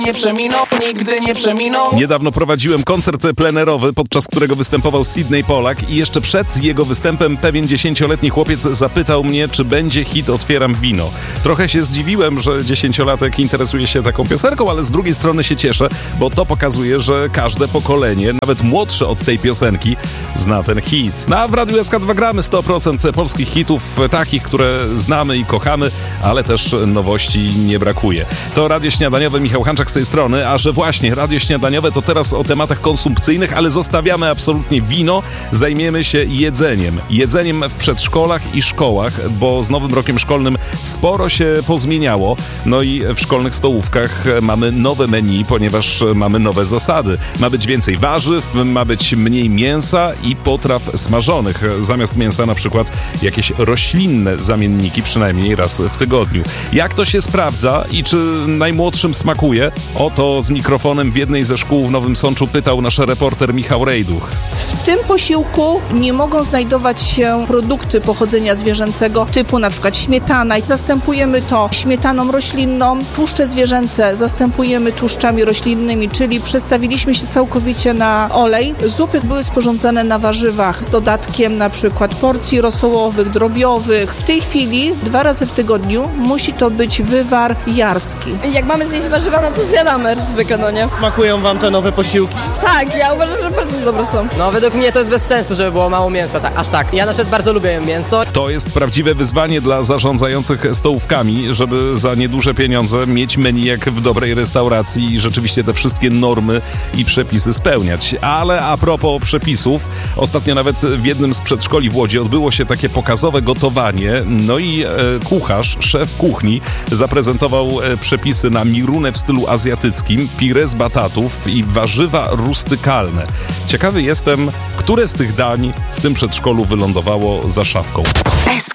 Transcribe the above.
nie przeminął, nigdy nie przeminął. Niedawno prowadziłem koncert plenerowy, podczas którego występował Sydney Polak i jeszcze przed jego występem pewien 10-letni chłopiec zapytał mnie, czy będzie hit Otwieram wino. Trochę się zdziwiłem, że 10-latek interesuje się taką piosenką, ale z drugiej strony się cieszę, bo to pokazuje, że każde pokolenie, nawet młodsze od tej piosenki, zna ten hit. No, a w Radiu SK2 gramy 100% polskich hitów, takich, które znamy i kochamy, ale też nowości nie brakuje. To Radio Śniadaniowe, Michał Hanczak z tej strony, a że właśnie Radio Śniadaniowe to teraz o tematach konsumpcyjnych, ale zostawiamy absolutnie wino, zajmiemy się jedzeniem. Jedzeniem w przedszkolach i szkołach, bo z nowym rokiem szkolnym sporo się pozmieniało. No i w szkolnych stołówkach mamy nowe menu, ponieważ mamy nowe zasady. Ma być więcej warzyw, ma być mniej mięsa i potraw smażonych. Zamiast mięsa na przykład jakieś roślinne zamienniki, przynajmniej raz w tygodniu. Jak to się sprawdza i czy najmłodszym smakuje? O to z mikrofonem w jednej ze szkół w Nowym Sączu pytał nasz reporter Michał Rejduch. W tym posiłku nie mogą znajdować się produkty pochodzenia zwierzęcego typu na przykład śmietana. Zastępujemy to śmietaną roślinną, tłuszcze zwierzęce zastępujemy tłuszczami roślinnymi, czyli przestawiliśmy się całkowicie na olej. Zupy były sporządzane na warzywach z dodatkiem na przykład porcji rosołowych, drobiowych. W tej chwili 2 razy w tygodniu musi to być wywar jarski. Jak mamy zjeść warzywa, no to zjadamy zwykle, no nie? Smakują wam te nowe posiłki? Tak, ja uważam, że bardzo dobre są. No według mnie to jest bez sensu, żeby było mało mięsa, aż tak. Ja na przykład bardzo lubię mięso. To jest prawdziwe wyzwanie dla zarządzających stołówkami, żeby za nieduże pieniądze mieć menu jak w dobrej restauracji i rzeczywiście te wszystkie normy i przepisy spełniać. Ale a propos przepisów, ostatnio nawet w jednym z przedszkoli w Łodzi odbyło się takie pokazowe gotowanie, no i kucharz, szef kuchni zaprezentował przepisy na mirunę w stylu azjatyckim, pire z batatów i warzywa rustykalne. Ciekawy jestem, które z tych dań w tym przedszkolu wylądowało za szafką.